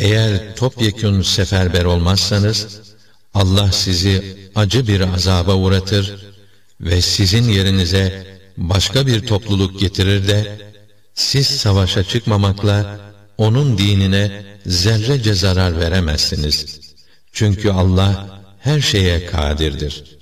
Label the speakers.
Speaker 1: Eğer topyekün seferber olmazsanız, Allah sizi acı bir azaba uğratır ve sizin yerinize başka bir topluluk getirir de, siz savaşa çıkmamakla onun dinine zerrece zarar veremezsiniz. Çünkü Allah her şeye kadirdir.